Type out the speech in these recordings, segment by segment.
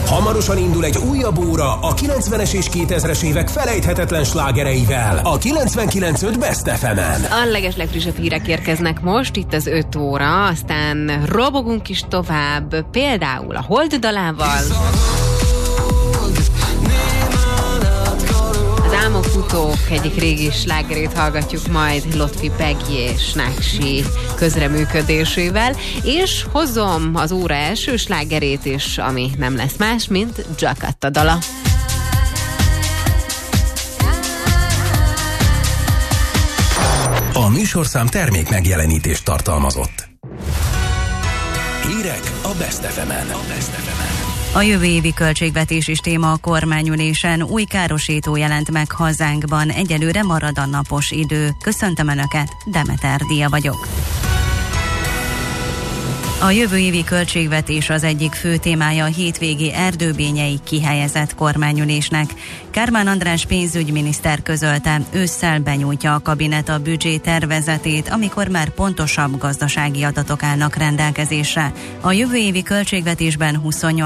Hamarosan indul egy újabb óra a 90-es és 2000-es évek felejthetetlen slágereivel a 99.5 Best FM-en. A legeslegfrissebb hírek érkeznek most, itt az 5 óra, aztán robogunk is tovább, például a Hold dalával. Az Álmokfutók egyik régi slágerét hallgatjuk majd Lotfi Peggy és Náksi közreműködésével, és hozom az óra első slágerét is, ami nem lesz más, mint Jakatta dala. A műsorszám termék megjelenítést tartalmazott. Hírek a Best FM-en. A jövő évi költségvetés is téma a kormányülésen. Új károsító jelent meg hazánkban. Egyelőre marad a napos idő. Köszöntöm Önöket, Demeter Dia vagyok. A jövő évi költségvetés az egyik fő témája a hétvégi erdőbényei kihelyezett kormányülésnek. Kármán András pénzügyminiszter közölte, ősszel benyújtja a kabinet a büdzsé tervezetét, amikor már pontosabb gazdasági adatok állnak rendelkezésre. A jövő évi költségvetésben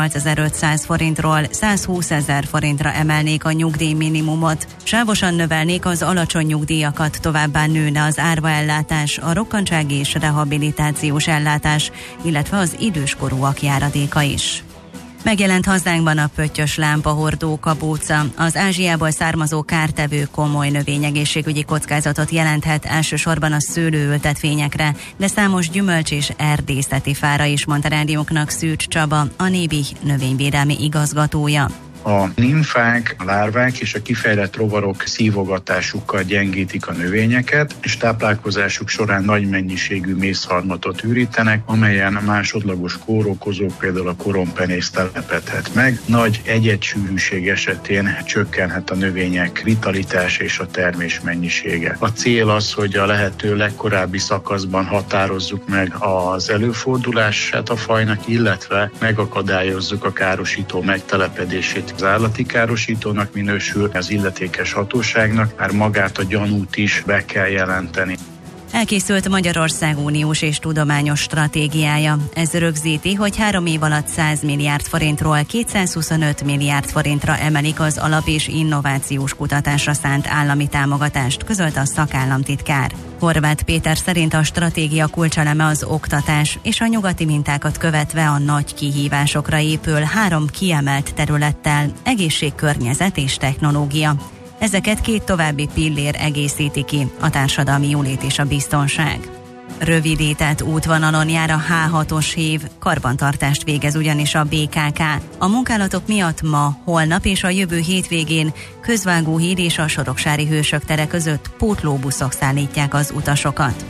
28.500 forintról 120.000 forintra emelnék a nyugdíjminimumot. Sávosan növelnék az alacsony nyugdíjakat, továbbá nőne az árvaellátás, a rokkantsági és rehabilitációs ellátás, illetve az időskorúak járadéka is. Megjelent hazánkban a pöttyös lámpahordó kabóca. Az Ázsiából származó kártevő komoly növényegészségügyi kockázatot jelenthet, elsősorban a szőlőültetvényekre, de számos gyümölcs és erdészeti fára is, mondta rádiónknak Szűcs Csaba, a Nébi növényvédelmi igazgatója. A nimfák, a lárvák és a kifejlett rovarok szívogatásukkal gyengítik a növényeket, és táplálkozásuk során nagy mennyiségű mészharmatot ürítenek, amelyen másodlagos kórokozók, például a korompenész telepedhet meg. Nagy egyedssűrűség esetén csökkenhet a növények vitalitás és a termés mennyisége. A cél az, hogy a lehető legkorábbi szakaszban határozzuk meg az előfordulását a fajnak, illetve megakadályozzuk a károsító megtelepedését. Az állati károsítónak minősül, az illetékes hatóságnak már magát a gyanút is be kell jelenteni. Elkészült Magyarország uniós és tudományos stratégiája. Ez rögzíti, hogy 3 év alatt 100 milliárd forintról 225 milliárd forintra emelik az alap- és innovációs kutatásra szánt állami támogatást, közölte a szakállamtitkár. Horváth Péter szerint a stratégia kulcseleme az oktatás, és a nyugati mintákat követve a nagy kihívásokra épül 3 kiemelt területtel: egészség, környezet és technológia. Ezeket 2 további pillér egészíti ki, a társadalmi jólét és a biztonság. Rövidített útvonalon jár a H6-os hív, karbantartást végez ugyanis a BKK. A munkálatok miatt ma, holnap és a jövő hétvégén Közvágóhíd és a Soroksári Hősök tere között pótlóbuszok szállítják az utasokat.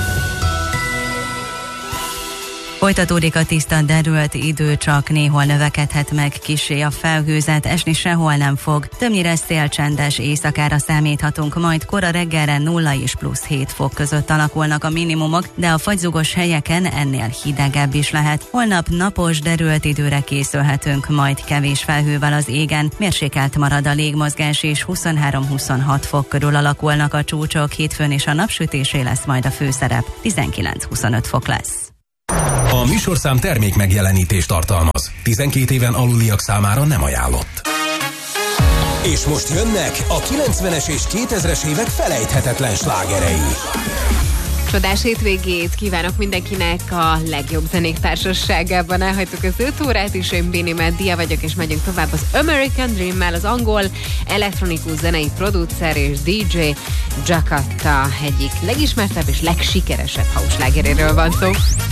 Folytatódik a tiszta, derült idő, csak néhol növekedhet meg kissé a felhőzet, esni sehol nem fog. Többnyire szélcsendes éjszakára számíthatunk, majd kora reggelre 0 és plusz 7 fok között alakulnak a minimumok, de a fagyzugos helyeken ennél hidegebb is lehet. Holnap napos, derült időre készülhetünk, majd kevés felhővel az égen, mérsékelt marad a légmozgás és 23-26 fok körül alakulnak a csúcsok, hétfőn és a napsütésé lesz majd a főszerep, 19-25 fok lesz. A műsorszám termék megjelenítést tartalmaz. 12 éven aluliak számára nem ajánlott. És most jönnek a 90-es és 2000-es évek felejthetetlen slágerei. Csodás hétvégét kívánok mindenkinek a legjobb zenék társaságában. Elhagytuk az 5 órát is, én Béni Dia vagyok, és megyünk tovább az American Dream-mel. Az angol elektronikus zenei producer és DJ Jakatta egyik legismertebb és legsikeresebb house slágeréről van szó.